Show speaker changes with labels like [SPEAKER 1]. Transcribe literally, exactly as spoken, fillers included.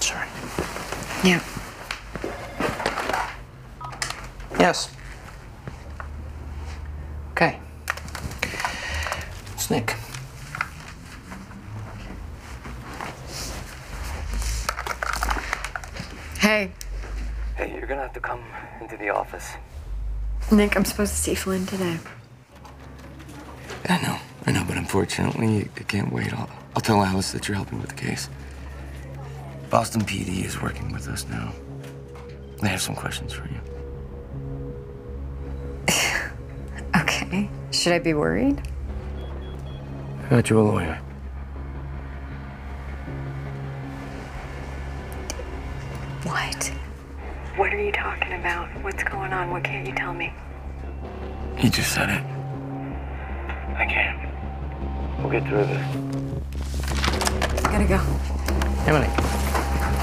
[SPEAKER 1] Sorry.
[SPEAKER 2] Yeah.
[SPEAKER 1] Yes. Okay. It's Nick.
[SPEAKER 2] Hey.
[SPEAKER 3] Hey, you're gonna have to come into the office.
[SPEAKER 2] Nick, I'm supposed to see Flynn today.
[SPEAKER 3] I know, I know, but unfortunately, I can't wait. I'll, I'll tell Alice that you're helping with the case. Boston P D is working with us now. They have some questions for you.
[SPEAKER 2] Okay. Should I be worried?
[SPEAKER 3] I got you a lawyer.
[SPEAKER 2] What? What are you talking about? What's going on? What can't you tell me?
[SPEAKER 3] You just said it. I can't. We'll get through this.
[SPEAKER 2] I gotta go.
[SPEAKER 1] Emily.